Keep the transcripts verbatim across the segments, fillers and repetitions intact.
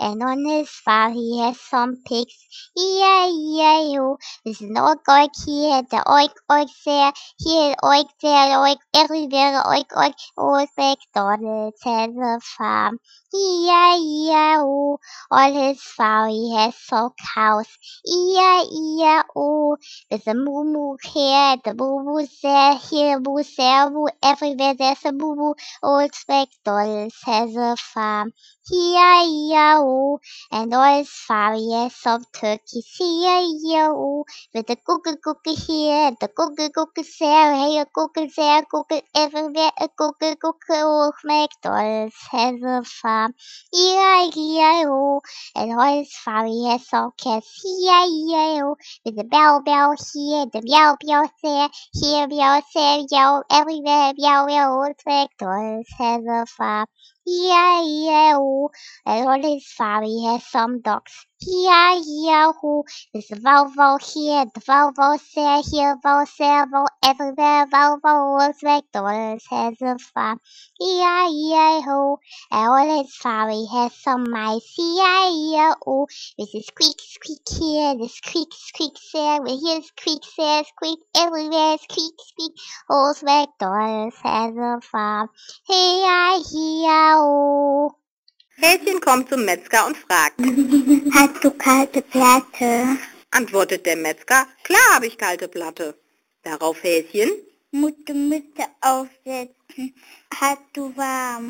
and on his farm he has some pigs. E I E I O. There's an oink oink here, the oink oink there, here oink there, oink everywhere, oink oink. Old MacDonald has a farm. E I E I O. On his farm he has some cows. E I E I O. There's a moo moo here, the moo moo there, here moo there, moo everywhere. There's a moo moo. Old MacDonald has a farm. E I E I O. And on his farm he has some turkeys. E I E I O. With the google google here, the google google there, here google there, google everywhere, a google google. Old MacDonald has a farm. E I E I O. And on his farm he has some cats. E I E I O. With the bell bell here, the meow meow there, here meow there, meow everywhere, meow meow. Old MacDonald has a farm. E I E I O. And on his farm he has some dogs. E I E I O. There's a wow wow here, the wow wow there, here wow there, wow everywhere, wow wow. Old MacDonald has a farm. E I E I O. And on his farm he has some mice. E I E I O. With his squeak squeak here, the squeak squeak there, with his squeak there, squeak everywhere, squeak squeak. Old MacDonald has a farm. E I E I O. Häschen kommt zum Metzger und fragt: Hast du kalte Platte? Antwortet der Metzger: Klar habe ich kalte Platte. Darauf Häschen: Musst du Mütze aufsetzen. Hast du warm?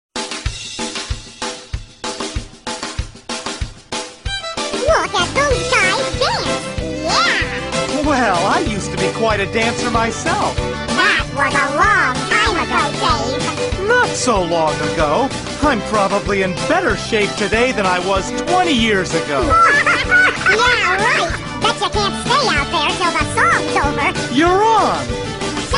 Look at those guys dance! Yeah! Well, I used to be quite a dancer myself. That was a long time ago, Dave. Not so long ago. I'm probably in better shape today than I was twenty years ago. Yeah, right.